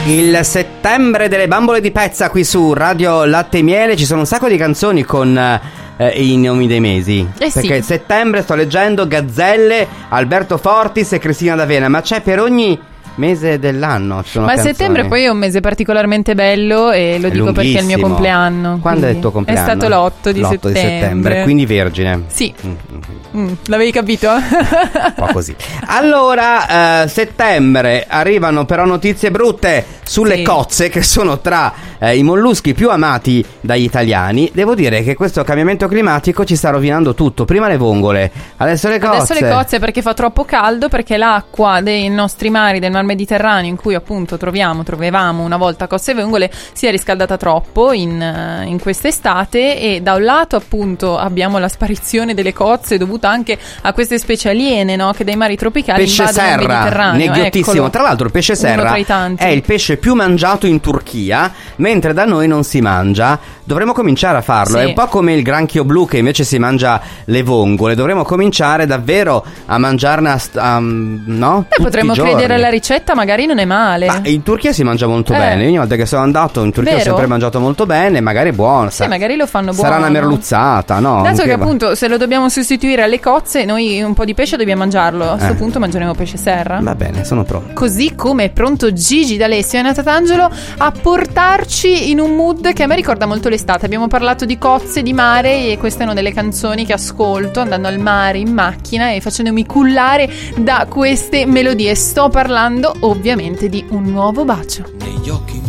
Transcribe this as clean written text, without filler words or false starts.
Il settembre delle bambole di pezza qui su Radio Latte e Miele. Ci sono un sacco di canzoni con i nomi dei mesi. Perché settembre, sto leggendo, Gazzelle, Alberto Fortis e Cristina D'Avena. Ma c'è per ogni mese dell'anno. Ci sono canzoni. Settembre poi è un mese particolarmente bello e lo dico perché è il mio compleanno. Quando è il tuo compleanno? È stato l'8 di settembre. Quindi vergine. Sì. L'avevi capito? Un po' così. Allora, settembre arrivano però notizie brutte sulle cozze, che sono tra i molluschi più amati dagli italiani. Devo dire che questo cambiamento climatico ci sta rovinando tutto. Prima le vongole, adesso le cozze. Adesso le cozze, perché fa troppo caldo, perché l'acqua dei nostri mari, del Mar Mediterraneo, in cui appunto trovavamo una volta cozze e vongole, si è riscaldata troppo in quest'estate, e da un lato appunto abbiamo la sparizione delle cozze dovuta anche a queste specie aliene, no? Che dai mari tropicali pesce invadono il Mediterraneo. Neghiottissimo. Eccolo. Tra l'altro il pesce serra è il pesce più mangiato in Turchia, mentre da noi non si mangia. Dovremmo cominciare a farlo. È un po' come il granchio blu, che invece si mangia le vongole. Dovremmo cominciare davvero a mangiarne no? Potremmo credere alla ricetta, magari non è male. Ma in Turchia si mangia molto bene. Ogni volta che sono andato in Turchia ho sempre mangiato molto bene. Magari è buono. Sì, magari lo fanno buono. Sarà una merluzzata, no? Dato che appunto se lo dobbiamo sostituire alle cozze, noi un po' di pesce dobbiamo mangiarlo. A questo punto mangeremo pesce serra. Va bene, sono pronto. Così come è pronto Gigi D'Alessio e Anna Tatangelo a portarci in un mood che a me ricorda molto l'estate. Abbiamo parlato di cozze, di mare, e queste è una delle canzoni che ascolto andando al mare in macchina e facendomi cullare da queste melodie. Sto parlando ovviamente di Un nuovo bacio. Negli occhi